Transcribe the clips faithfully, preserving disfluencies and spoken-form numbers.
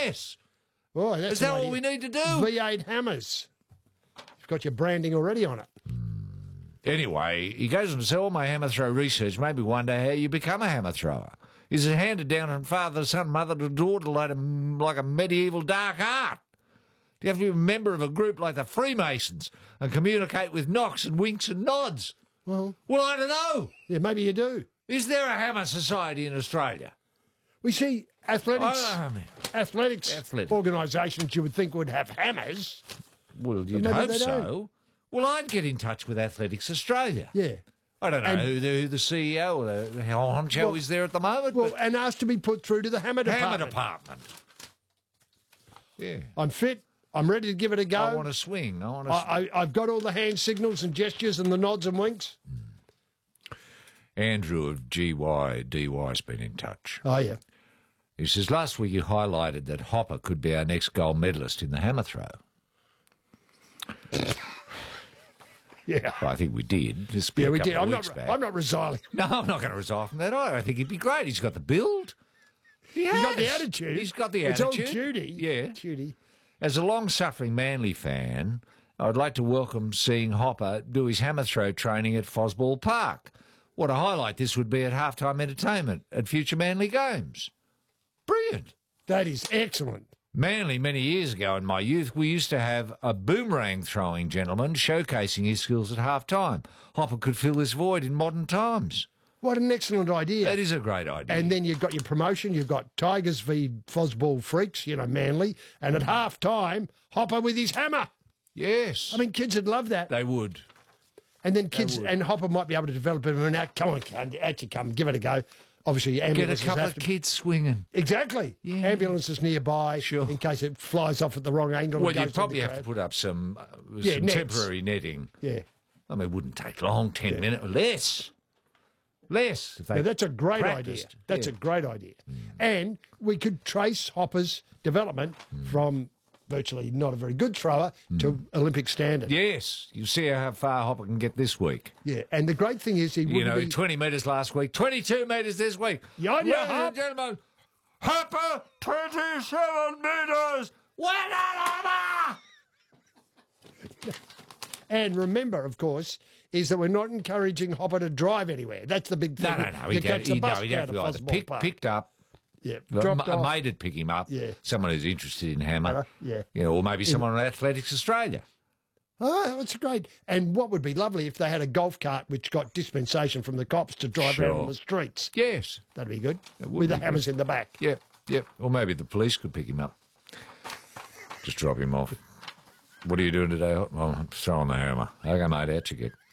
Yes. Oh, that's Is that an all idea. we need to do? V eight hammers. You've got your branding already on it. Anyway, he goes on to say, all my hammer throw research, maybe one day how you become a hammer thrower. Is it handed down from father to son, mother to daughter, like a, like a medieval dark art? Do you have to be a member of a group like the Freemasons and communicate with knocks and winks and nods? Well, Well, I don't know. yeah, maybe you do. Is there a hammer society in Australia? We see athletics, I don't know. athletics Athletic. organisations you would think would have hammers. Well, you'd maybe hope they so. don't. Well, I'd get in touch with Athletics Australia. Yeah. I don't know And- who, the, who the C E O or the, the honcho Well- is there at the moment, Well, but and asked to be put through to the hammer department. hammer department. Yeah. I'm fit. I'm ready to give it a go. I want to swing. I want to. I, I, I've got all the hand signals and gestures and the nods and winks. Andrew of G Y D Y has been in touch. Oh, yeah. He says, last week you highlighted that Hopper could be our next gold medalist in the hammer throw. Yeah. Well, I think we did. Just Yeah, a we couple did. of I'm weeks not, back. I'm not resigning. No, I'm not going to resign from that either. I think he'd be great. He's got the build. He He's got the has. attitude. He's got the it's attitude. It's all Judy. Yeah. Judy. As a long-suffering Manly fan, I'd like to welcome seeing Hopper do his hammer throw training at Fosball Park. What a highlight this would be at halftime entertainment at future Manly games. Brilliant. That is excellent. Manly, many years ago in my youth, we used to have a boomerang-throwing gentleman showcasing his skills at half-time. Hopper could fill this void in modern times. What an excellent idea. That is a great idea. And then you've got your promotion. You've got Tigers v Fosball Freaks, you know, Manly. And at half time, Hopper with his hammer. Yes. I mean, kids would love that. They would. And then kids, would. and Hopper might be able to develop it. And out, come on, out you come, give it a go. Obviously, Get a ambulances couple have of to- kids swinging. Exactly. Yeah. Ambulances nearby, Sure. in case it flies off at the wrong angle. Well, and goes you'd probably into have to crowd. put up some, uh, Yeah, some nets. temporary netting. Yeah. I mean, it wouldn't take long, ten minutes, less. Less. If they Yeah, that's a great practiced. idea. That's Yeah. a great idea. And we could trace Hopper's development from virtually not a very good thrower to Olympic standard. Yes, you see how far Hopper can get this week. Yeah, and the great thing is he You wouldn't know, be... twenty metres last week, twenty-two metres this week. You on your Ladies hop? and gentlemen, Hopper, twenty-seven metres. Well done, Hopper! And remember, of course, is that we're not encouraging Hopper to drive anywhere. That's the big thing. No, no, no. You He'd catch have, the he'd, bus no, he'd down have to to be either Fosball pick, Park. picked up. Yeah, A, dropped a off. mate would pick him up. Yeah. Someone who's interested in hammer. Hammer, yeah. You know, or maybe someone on Athletics Australia. Oh, that's great. And what would be lovely if they had a golf cart which got dispensation from the cops to drive around Sure. on the streets. Yes. That'd be good. would With the be hammers in the back. Yep, yep. Or maybe the police could pick him up. Just drop him off. What are you doing today? Oh, I'm throwing the hammer. Okay, mate, out you get.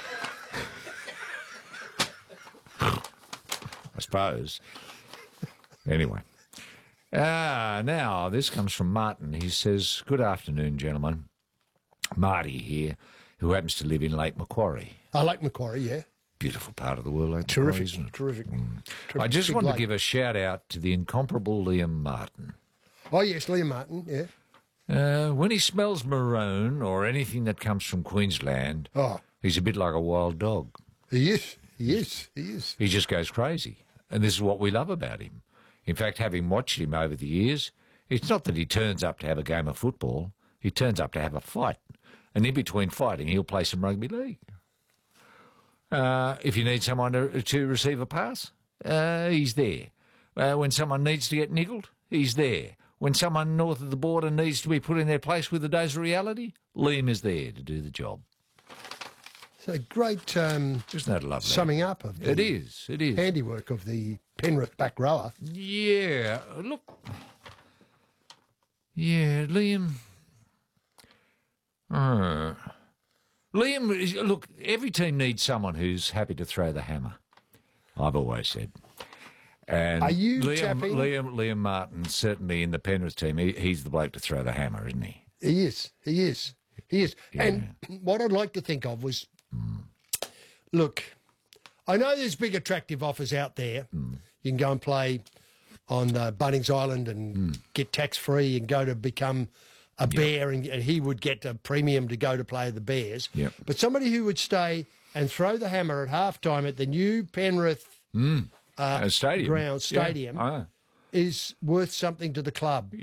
I suppose. Anyway. Ah, now, this comes from Martin. He says, good afternoon, gentlemen. Marty here, who happens to live in Lake Macquarie. I like Macquarie, yeah. Beautiful part of the world, Lake Terrific, Macquarie, isn't it? terrific. I terrific. just Big want to lake. give a shout out to the incomparable Liam Martin. Oh, yes, Liam Martin, yeah. Uh, when he smells maroon or anything that comes from Queensland, Oh, he's a bit like a wild dog. he is. He is. He is. He just goes crazy. And this is what we love about him. In fact, having watched him over the years, it's not that he turns up to have a game of football. He turns up to have a fight. And in between fighting, he'll play some rugby league. Uh, if you need someone to, to receive a pass, uh, he's there. Uh, when someone needs to get nickled, he's there. When someone north of the border needs to be put in their place with a dose of reality, Liam is there to do the job. It's a great um, Isn't that lovely? summing up of the It is, it is. handiwork of the Penrith back rower. Yeah, look. Yeah, Liam. Uh, Liam, is- look, every team needs someone who's happy to throw the hammer. I've always said. And Are you Liam, tapping- Liam, Liam Martin, certainly in the Penrith team, he, he's the bloke to throw the hammer, isn't he? He is. He is. He is. And what I'd like to think of was, look, I know there's big attractive offers out there. You can go and play on uh, Bunnings Island and get tax-free and go to become a bear, and, and he would get a premium to go to play the Bears. Yep. But somebody who would stay and throw the hammer at halftime at the new Penrith uh, Uh, stadium. ground Yeah, stadium I know. is worth something to the club.